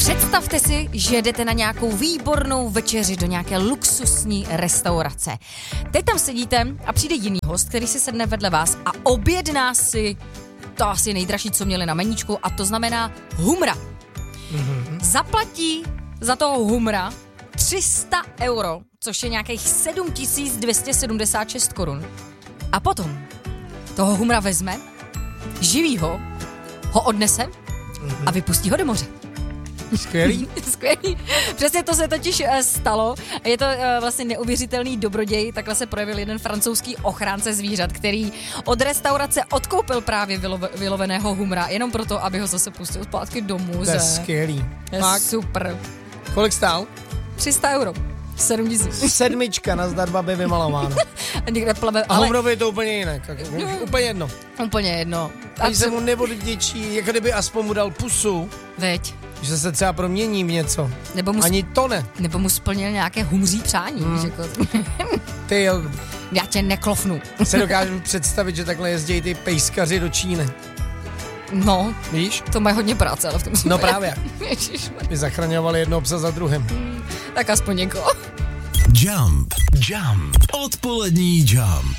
Představte si, že jdete na nějakou výbornou večeři do nějaké luxusní restaurace. Teď tam sedíte a přijde jiný host, který si sedne vedle vás a objedná si to asi nejdražší, co měli na meníčku, a to znamená humra. Zaplatí za toho humra 300 €, což je nějakých 7276 korun. A potom toho humra vezme, živýho, ho odnese a vypustí ho do moře. Skvělý. Skvělý. Přesně to se totiž stalo. Je to vlastně neuvěřitelný dobroděj. Takhle se projevil jeden francouzský ochránce zvířat, který od restaurace odkoupil právě vyloveného humra, jenom proto, aby ho zase pustil zpátky domů. To je skvělý. Je super. Kolik stál? 300 €. 7 000. 7 na zdar babi vymalováno. A někde plave, A humrovi je to úplně jinak. Úplně jedno. Úplně jedno. Ani se mu nevděčí, jako kdyby aspoň mu dal pusu. Veď. Že se třeba promění v něco. Ani to ne. Nebo mu splnil nějaké humří přání. Jako. Ty jo. Já tě neklofnu. Se dokážu představit, že takhle jezdí ty pejskaři do Číny. No. Víš? To mají hodně práce, ale v tom jsme. No právě. By zachraňovali jedno psa za druhým. Tak aspoň někoho. Jump. Odpolední Jump.